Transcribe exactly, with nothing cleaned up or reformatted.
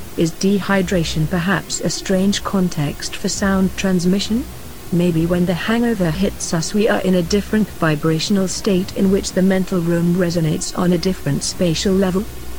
Is dehydration perhaps a strange context for sound transmission? Maybe when the hangover hits us we are in a different vibrational state in which the mental room resonates on a different spatial level?